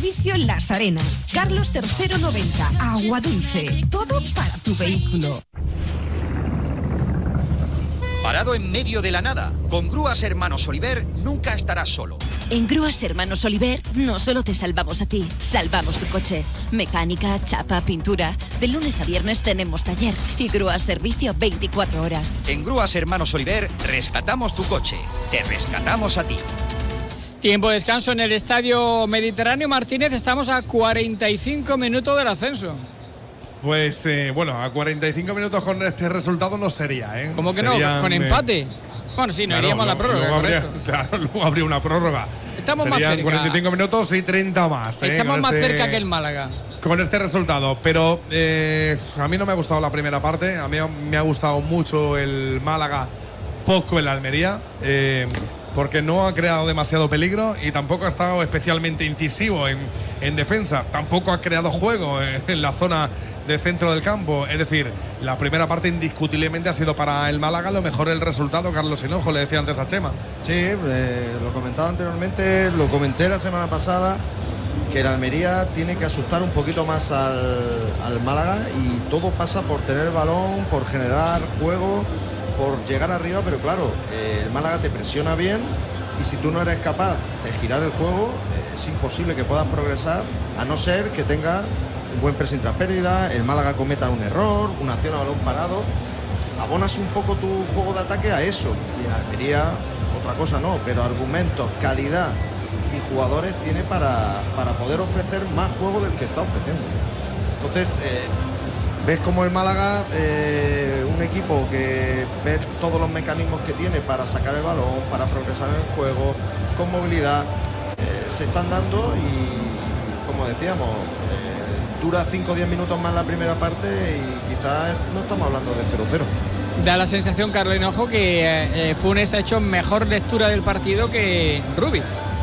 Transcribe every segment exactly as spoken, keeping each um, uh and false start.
Servicio Las Arenas. Carlos tercero noventa. Agua dulce. Todo para tu vehículo. Parado en medio de la nada, con Grúas Hermanos Oliver nunca estarás solo. En Grúas Hermanos Oliver no solo te salvamos a ti, salvamos tu coche. Mecánica, chapa, pintura. De lunes a viernes tenemos taller y Grúas servicio veinticuatro horas. En Grúas Hermanos Oliver rescatamos tu coche, te rescatamos a ti. Tiempo de descanso en el Estadio Mediterráneo Martínez. Estamos a cuarenta y cinco minutos del ascenso. Pues eh, bueno, a cuarenta y cinco minutos con este resultado no sería, ¿eh? ¿Cómo que Serían, no? ¿Con empate? Eh, bueno, sí, no claro, iríamos a la prórroga. Luego habría, claro, luego habría una prórroga. Estamos Serían más cerca. cuarenta y cinco minutos y treinta más. ¿eh? Estamos con más este, cerca que el Málaga. Con este resultado. Pero eh, a mí no me ha gustado la primera parte. A mí me ha gustado mucho el Málaga, poco el Almería. Eh, porque no ha creado demasiado peligro y tampoco ha estado especialmente incisivo en, en defensa. Tampoco ha creado juego en, en la zona de centro del campo. Es decir, la primera parte indiscutiblemente ha sido para el Málaga lo mejor el resultado. Carlos Hinojo le decía antes a Chema. Sí, eh, lo comentaba anteriormente, lo comenté la semana pasada, que el Almería tiene que asustar un poquito más al, al Málaga y todo pasa por tener balón, por generar juego, por llegar arriba, pero claro, eh, el Málaga te presiona bien y si tú no eres capaz de girar el juego, eh, es imposible que puedas progresar, a no ser que tengas un buen pressing tras pérdida, el Málaga cometa un error, una acción a balón parado, abonas un poco tu juego de ataque a eso. Y en Almería, otra cosa no, pero argumentos, calidad y jugadores tiene para, para poder ofrecer más juego del que está ofreciendo. Entonces, eh, ves como el Málaga, eh, un equipo que ves todos los mecanismos que tiene para sacar el balón, para progresar en el juego, con movilidad, eh, se están dando y, como decíamos, eh, dura cinco o diez minutos más la primera parte y quizás no estamos hablando de cero cero. Da la sensación, Carlos Hinojo, que eh, Funes ha hecho mejor lectura del partido que Rubi.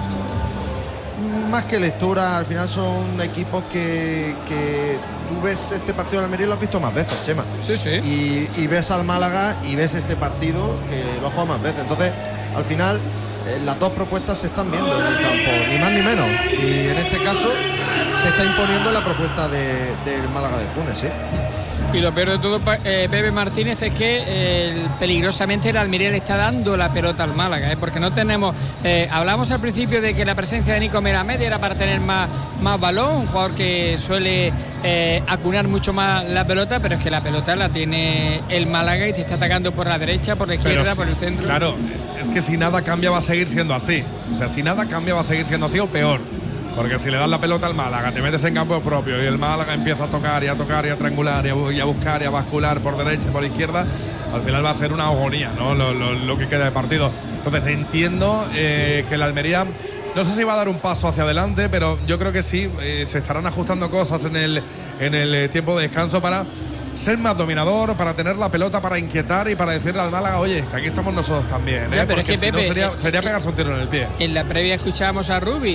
Más que lectura, al final son equipos que, que tú ves este partido de Almería y lo has visto más veces, Chema. Sí, sí. Y, y ves al Málaga y ves este partido que lo has jugado más veces. Entonces, al final, eh, las dos propuestas se están viendo en el campo, ni más ni menos. Y en este caso, se está imponiendo la propuesta de, del Málaga de Funes, ¿sí? Y lo peor de todo, eh, Pepe Martínez, es que eh, peligrosamente el Almería le está dando la pelota al Málaga, ¿eh? Porque no tenemos... Eh, hablamos al principio de que la presencia de Nico Melamed era para tener más, más balón, un jugador que suele eh, acunar mucho más la pelota, pero es que la pelota la tiene el Málaga y te está atacando por la derecha, por la izquierda, Pero por sí, el centro. Claro, es que si nada cambia va a seguir siendo así. O sea, si nada cambia va a seguir siendo así o peor. Porque si le das la pelota al Málaga, te metes en campo propio y el Málaga empieza a tocar y a tocar y a triangular y a, y a buscar y a bascular por derecha y por izquierda, al final va a ser una agonía, ¿no? Lo, lo, lo que queda de partido. Entonces entiendo eh, que el Almería, no sé si va a dar un paso hacia adelante, pero yo creo que sí, eh, se estarán ajustando cosas en el, en el eh, tiempo de descanso para ser más dominador, para tener la pelota, para inquietar y para decirle al Málaga, oye, que aquí estamos nosotros también, ¿eh? Ya, pero porque es que si Pepe, no sería, eh, sería eh, pegarse un tiro en el pie. En la previa escuchábamos a Rubi